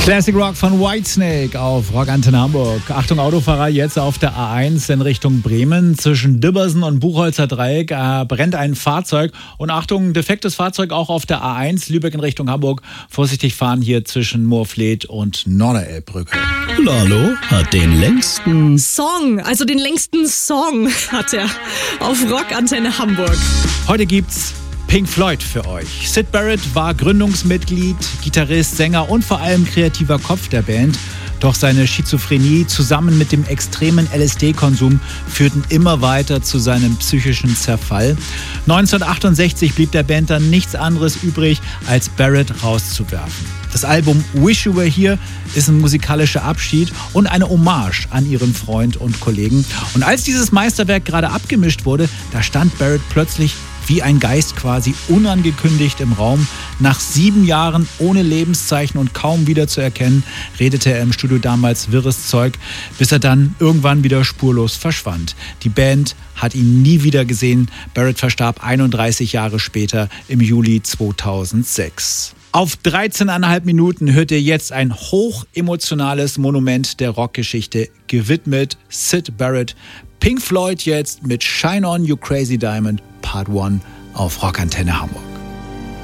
Classic Rock von Whitesnake auf Rockantenne Hamburg. Achtung Autofahrer, jetzt auf der A1 in Richtung Bremen. Zwischen Dibbersen und Buchholzer Dreieck brennt ein Fahrzeug. Und Achtung, defektes Fahrzeug auch auf der A1, Lübeck in Richtung Hamburg. Vorsichtig fahren hier zwischen Moorfleet und Norderelbbrücke. Lalo hat den längsten Song hat er auf Rockantenne Hamburg. Heute gibt's Pink Floyd für euch. Syd Barrett war Gründungsmitglied, Gitarrist, Sänger und vor allem kreativer Kopf der Band. Doch seine Schizophrenie zusammen mit dem extremen LSD-Konsum führten immer weiter zu seinem psychischen Zerfall. 1968 blieb der Band dann nichts anderes übrig, als Barrett rauszuwerfen. Das Album Wish You Were Here ist ein musikalischer Abschied und eine Hommage an ihren Freund und Kollegen. Und als dieses Meisterwerk gerade abgemischt wurde, da stand Barrett plötzlich wie ein Geist quasi unangekündigt im Raum. Nach 7 Jahren ohne Lebenszeichen und kaum wieder zu erkennen, redete er im Studio damals wirres Zeug, bis er dann irgendwann wieder spurlos verschwand. Die Band hat ihn nie wieder gesehen. Barrett verstarb 31 Jahre später im Juli 2006. Auf 13,5 Minuten hört ihr jetzt ein hochemotionales Monument der Rockgeschichte, gewidmet Syd Barrett. Pink Floyd jetzt mit Shine On You Crazy Diamond Part 1 auf Rockantenne Hamburg.